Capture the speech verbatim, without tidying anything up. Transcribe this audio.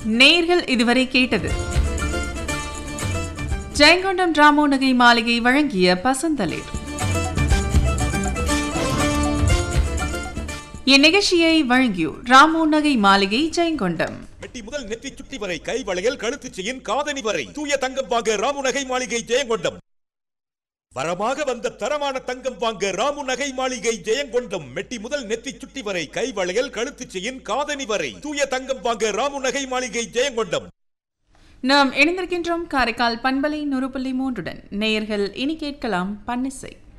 நேயர்கள் இதுவரை கேட்டது ஜெயங்கொண்டம் ராமோ நகை மாளிகை வழங்கிய பசந்தளிர். இந்நிகழ்ச்சியை வழங்கியோர் ராமோ நகை மாளிகை ஜெயங்கொண்டம். மெட்டி முதல் நெற்றி சுட்டி வரை கை வளையல் கழுத்து செயின் காதணி வரை தூய தங்கம் வாங்க ராமு நகை மாளிகை ஜெயங்கொண்டம். வரமாக வந்த தரமான தங்கம் வாங்க ராமு நகை மாளிகை ஜெயங்கொண்டம். மெட்டி முதல் நெற்றி சுட்டி வரை கை வளையல் கழுத்து செயின் காதணி வரை தூய தங்கம் வாங்க ராமு நகை மாளிகை ஜெயங்கொண்டம். நாம் இணைந்திருக்கின்றோம் காரைக்கால் பண்பலை நூறு புள்ளி மூன்றுடன். நேயர்கள் இனி கேட்கலாம் பன்னிசை.